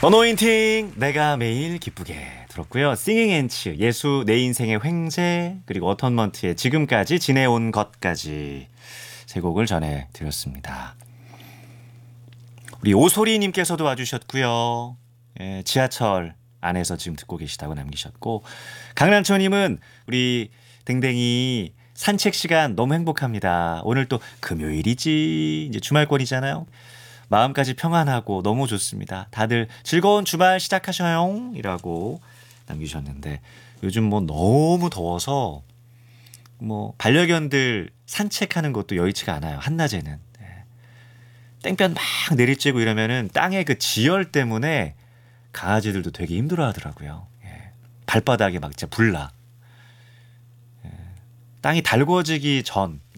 어노인팅 내가 매일 기쁘게 들었고요. 싱잉 앤츠 예수 내 인생의 횡재 그리고 어턴먼트의 지금까지 지내온 것까지 세 곡을 전해드렸습니다. 우리 오소리님께서도 와주셨고요. 예, 지하철 안에서 지금 듣고 계시다고 남기셨고 강남초님은 우리 댕댕이 산책 시간 너무 행복합니다. 오늘 또 금요일이지 이제 주말권이잖아요. 마음까지 평안하고 너무 좋습니다. 다들 즐거운 주말 시작하셔요 이라고 남기셨는데 요즘 뭐 너무 더워서 뭐 반려견들 산책하는 것도 여의치가 않아요. 한낮에는. 네. 땡볕 막 내리쬐고 이러면은 땅의 그 지열 때문에 강아지들도 되게 힘들어 하더라고요. 예. 발바닥에 막 진짜 불나. 예. 땅이 달궈지기 전